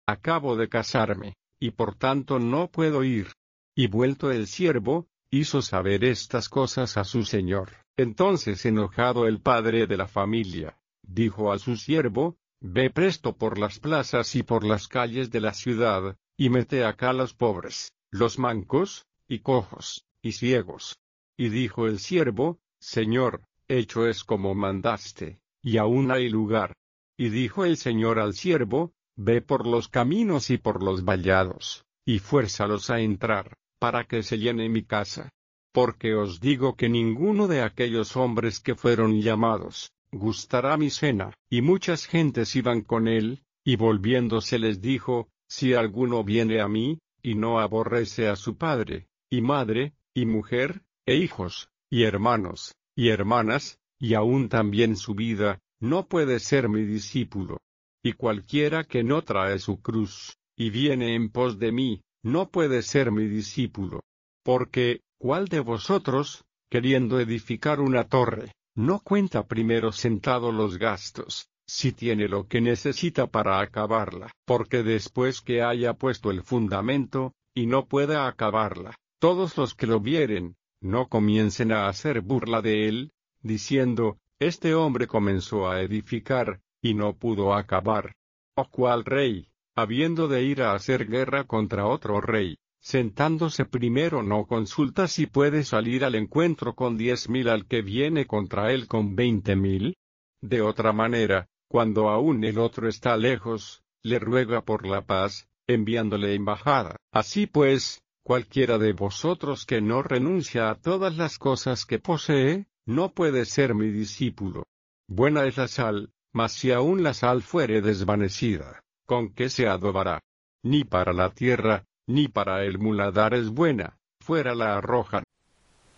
acabo de casarme, y por tanto no puedo ir. Y vuelto el siervo, hizo saber estas cosas a su señor. Entonces enojado el padre de la familia, dijo a su siervo, ve presto por las plazas y por las calles de la ciudad, y mete acá los pobres, los mancos, y cojos, y ciegos. Y dijo el siervo, Señor, hecho es como mandaste, y aún hay lugar. Y dijo el Señor al siervo, ve por los caminos y por los vallados, y fuérzalos a entrar, para que se llene mi casa. Porque os digo que ninguno de aquellos hombres que fueron llamados, gustará mi cena. Y muchas gentes iban con él, y volviéndose les dijo, si alguno viene a mí, y no aborrece a su padre, y madre, y mujer, e hijos, y hermanos, y hermanas, y aun también su vida, no puede ser mi discípulo. Y cualquiera que no trae su cruz, y viene en pos de mí, no puede ser mi discípulo. Porque, ¿cuál de vosotros, queriendo edificar una torre, no cuenta primero sentado los gastos, si tiene lo que necesita para acabarla? Porque después que haya puesto el fundamento, y no pueda acabarla, todos los que lo vieren, no comiencen a hacer burla de él, diciendo, este hombre comenzó a edificar, y no pudo acabar. ¿O cuál rey, habiendo de ir a hacer guerra contra otro rey, sentándose primero no consulta si puede salir al encuentro con 10.000 al que viene contra él con 20.000? De otra manera, cuando aún el otro está lejos, le ruega por la paz, enviándole embajada. Así pues, cualquiera de vosotros que no renuncia a todas las cosas que posee, no puede ser mi discípulo. Buena es la sal, mas si aún la sal fuere desvanecida, ¿con qué se adobará? Ni para la tierra, ni para el muladar es buena, fuera la arrojan.